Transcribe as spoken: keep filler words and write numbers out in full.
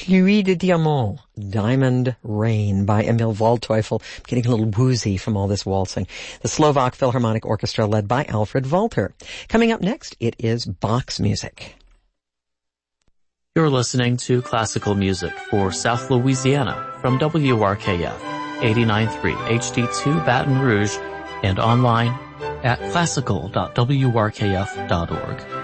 Pluie de Diamant, Diamond Rain by Emil Waldteufel. I'm getting a little woozy from all this waltzing. The Slovak Philharmonic Orchestra led by Alfred Walter. Coming up next, it is Bach's music. You're listening to classical music for South Louisiana from W R K F eighty-nine point three H D two Baton Rouge and online at classical dot w r k f dot org.